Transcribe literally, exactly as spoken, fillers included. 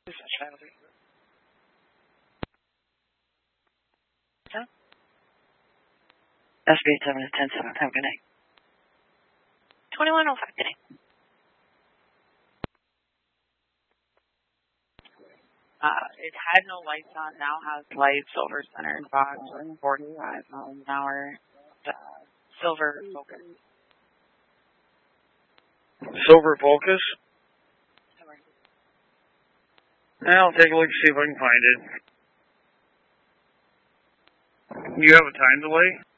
S B seven to ten seven. Have a good night. twenty-one oh five. Good night. Uh, it had no lights on, now has lights, Silver Center box, forty-five miles an hour, uh, Silver Focus. Silver Focus? Yeah, I'll take a look and see if I can find it. You have a time delay?